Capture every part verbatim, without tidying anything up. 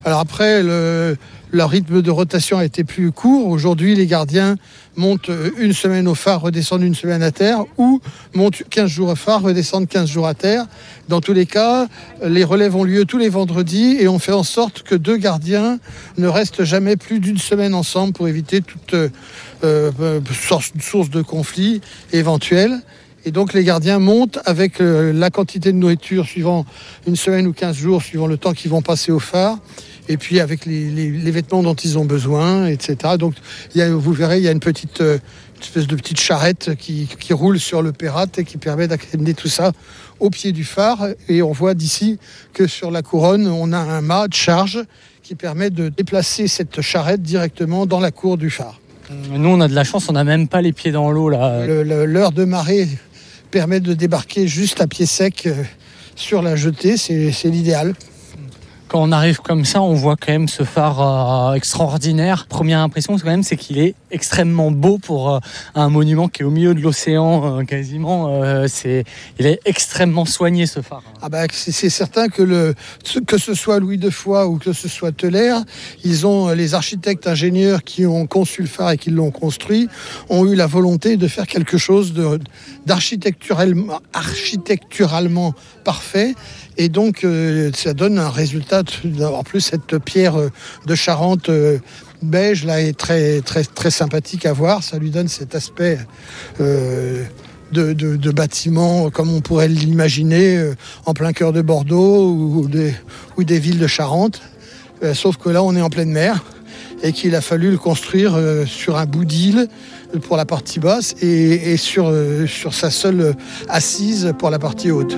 Alors après, le, le rythme de rotation a été plus court. Aujourd'hui, les gardiens montent une semaine au phare, redescendent une semaine à terre, ou montent quinze jours au phare, redescendent quinze jours à terre. Dans tous les cas, les relèves ont lieu tous les vendredis et on fait en sorte que deux gardiens ne restent jamais plus d'une semaine ensemble pour éviter toute euh, source, source de conflit éventuelle. Et donc les gardiens montent avec euh, la quantité de nourriture suivant une semaine ou quinze jours, suivant le temps qu'ils vont passer au phare. Et puis avec les, les, les vêtements dont ils ont besoin, et cetera. Donc il y a, vous verrez, il y a une petite euh, une espèce de petite charrette qui, qui roule sur le Pérate et qui permet d'amener tout ça au pied du phare. Et on voit d'ici que sur la couronne, on a un mât de charge qui permet de déplacer cette charrette directement dans la cour du phare. Nous, on a de la chance, on n'a même pas les pieds dans l'eau là. Le, le, l'heure de marée permet de débarquer juste à pied sec euh, sur la jetée, c'est, c'est l'idéal. Quand on arrive comme ça, on voit quand même ce phare euh, extraordinaire. Première impression, c'est quand même, c'est qu'il est extrêmement beau pour euh, un monument qui est au milieu de l'océan, euh, quasiment. Euh, c'est, il est extrêmement soigné, ce phare. Ah bah, c'est, c'est certain que, le, que ce soit Louis de Foix ou que ce soit Teller, ils ont, les architectes ingénieurs qui ont conçu le phare et qui l'ont construit, ont eu la volonté de faire quelque chose de, d'architecturalement architecturalement parfait. Et donc, euh, ça donne un résultat. En plus, cette pierre de Charente euh, beige là est très, très, très sympathique à voir. Ça lui donne cet aspect euh, de, de, de bâtiment comme on pourrait l'imaginer euh, en plein cœur de Bordeaux ou des, ou des villes de Charente. Euh, sauf que là, on est en pleine mer et qu'il a fallu le construire euh, sur un bout d'île pour la partie basse et, et sur, euh, sur sa seule assise pour la partie haute.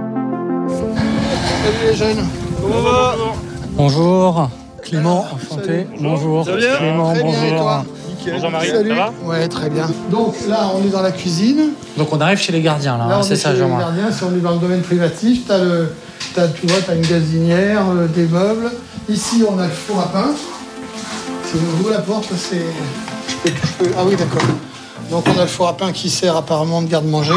Salut les jeunes. Comment va ? Bonjour. Clément, enchanté. Bonjour. Bonjour. Clément, très bien, bonjour. et toi ? Bonjour Marie, Salut. ça va ? Ouais, très bien. Donc là, on est dans la cuisine. Donc on arrive chez les gardiens là, Là, hein, on c'est est ça, chez les Jean-Marc. gardiens, si on est dans le domaine privatif, t'as le, t'as, tu vois, t'as une gazinière, euh, des meubles. Ici, on a le four à pain. Si on ouvre la porte, c'est... Je peux, je peux... Ah oui, d'accord. Donc on a le four à pain qui sert apparemment de garde-manger.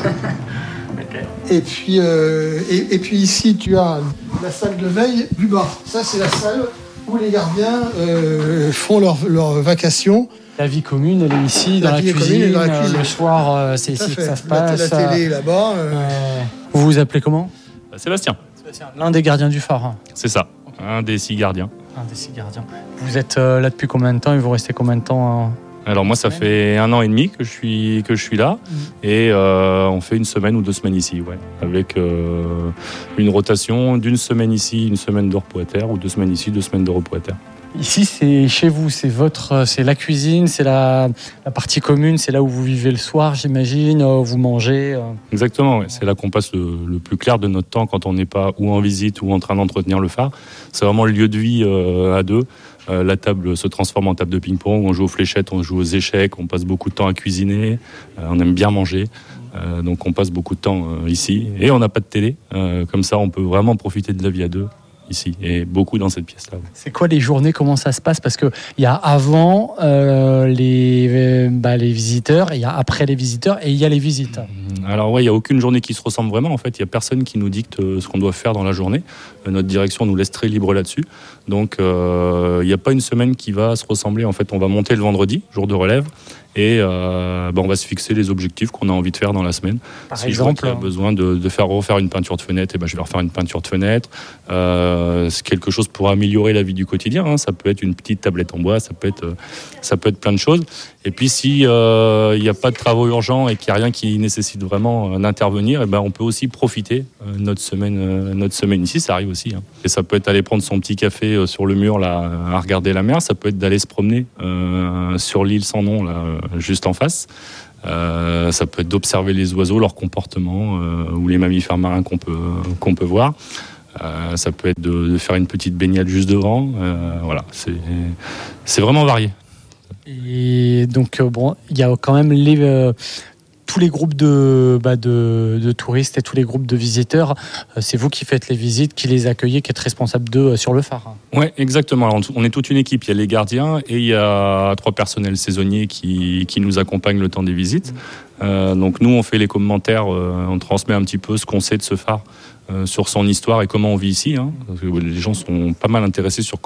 Et puis, euh, et, et puis ici, tu as la salle de veille du bas. Ça, c'est la salle où les gardiens euh, font leurs leur vacations. La vie commune, elle est ici, La dans la, vie cuisine, commune est dans la euh, cuisine. Le soir, euh, c'est Tout à ici que fait. ça se La, passe. la télé est là-bas. euh. Euh, vous vous appelez comment ? Sébastien, L'un des gardiens du phare. hein. c'est ça, un des six gardiens. Un des six gardiens. Vous êtes euh, là depuis combien de temps et vous restez combien de temps euh... Alors moi, ça fait un an et demi que je suis, que je suis là Mhm. et euh, on fait une semaine ou deux semaines ici, ouais, avec euh, une rotation d'une semaine ici, une semaine de repos à terre, ou deux semaines ici, deux semaines de repos à terre. Ici, c'est chez vous, c'est votre, c'est la cuisine, c'est la, la partie commune, c'est là où vous vivez le soir, j'imagine, euh, vous mangez. euh. Exactement, ouais. C'est là qu'on passe le, le plus clair de notre temps quand on n'est pas ou en visite ou en train d'entretenir le phare. C'est vraiment le lieu de vie euh, à deux. Euh, la table se transforme en table de ping-pong, on joue aux fléchettes, on joue aux échecs, on passe beaucoup de temps à cuisiner, euh, on aime bien manger. Euh, donc on passe beaucoup de temps euh, ici et on n'a pas de télé. Euh, comme ça, on peut vraiment profiter de la vie à deux ici et beaucoup dans cette pièce-là. Ouais. C'est quoi les journées, comment ça se passe ? Parce qu'il y a avant euh, les, euh, bah, les visiteurs, il y a après les visiteurs et il y a les visites. Alors ouais, il n'y a aucune journée qui se ressemble vraiment. En fait, il n'y a personne qui nous dicte ce qu'on doit faire dans la journée. Notre direction nous laisse très libre là-dessus. Donc euh, il n'y a pas une semaine qui va se ressembler. En fait, on va monter le vendredi, jour de relève, et euh, bah, on va se fixer les objectifs qu'on a envie de faire dans la semaine. Par si exemple, je vois qu'il y a besoin de, de faire refaire une peinture de fenêtre, et ben je vais refaire une peinture de fenêtre. Euh, c'est quelque chose pour améliorer la vie du quotidien. Hein. Ça peut être une petite tablette en bois, ça peut être, euh, ça peut être plein de choses. Et puis si il euh, n'y a pas de travaux urgents et qu'il n'y a rien qui nécessite vraiment euh, d'intervenir, et ben on peut aussi profiter euh, notre semaine, euh, notre semaine ici. Ça arrive aussi. Hein. Et ça peut être aller prendre son petit café euh, sur le mur là, à regarder la mer. Ça peut être d'aller se promener euh, sur l'île sans nom là, euh, juste en face. Euh, ça peut être d'observer les oiseaux, leur comportement euh, ou les mammifères marins qu'on peut qu'on peut voir. Euh, ça peut être de, de faire une petite baignade juste devant. Euh, voilà, c'est c'est vraiment varié. et donc euh, bon, il y a quand même les euh, tous les groupes de, bah, de, de touristes et tous les groupes de visiteurs, euh, c'est vous qui faites les visites, qui les accueillez, qui êtes responsable d'eux euh, sur le phare. Ouais, exactement. Alors, on est toute une équipe. Il y a les gardiens et il y a trois personnels saisonniers qui, qui nous accompagnent le temps des visites. Euh, donc nous, on fait les commentaires, euh, on transmet un petit peu ce qu'on sait de ce phare euh, sur son histoire et comment on vit ici. Hein, parce que les gens sont pas mal intéressés sur